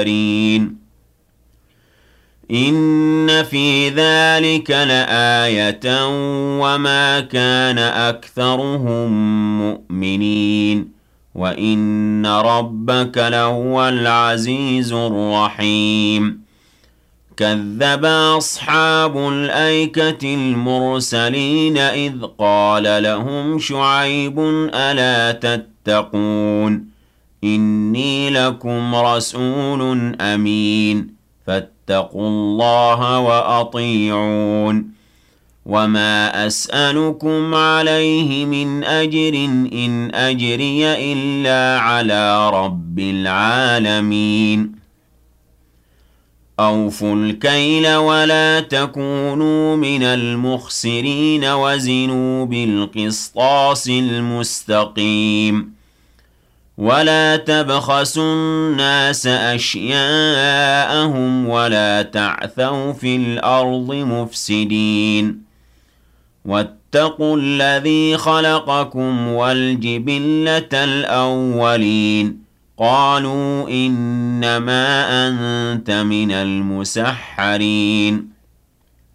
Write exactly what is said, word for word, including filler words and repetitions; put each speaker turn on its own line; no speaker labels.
المفترين إن في ذلك لآية وما كان أكثرهم مؤمنين وإن ربك لهو العزيز الرحيم كذب أصحاب الأيكة المرسلين إذ قال لهم شعيب ألا تتقون إني لكم رسول أمين فاتقوا الله وأطيعون وما أسألكم عليه من أجر إن أجري إلا على رب العالمين أوفوا الكيل ولا تكونوا من المخسرين وزنوا بالقسطاس المستقيم ولا تبخسوا الناس أشياءهم ولا تعثوا في الأرض مفسدين واتقوا الذي خلقكم والجبلة الأولين قالوا إنما أنت من المسحرين